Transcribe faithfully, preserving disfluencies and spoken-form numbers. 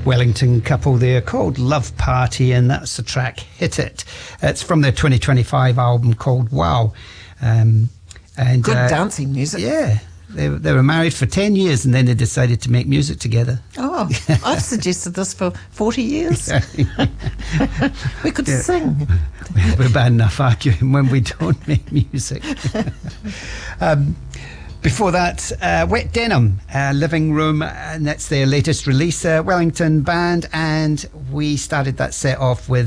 Wellington couple there called Love Party, and that's the track Hit It. It's from their twenty twenty-five album called Wow. Um, and Good uh, dancing music. Yeah. They, they were married for ten years and then they decided to make music together. Oh, I've suggested this for forty years. We could Yeah. sing. We're bad enough arguing when we don't make music. um, before that, uh, Wet Denim, uh, Living Room, and that's their latest release, uh, Wellington band, and we started that set off with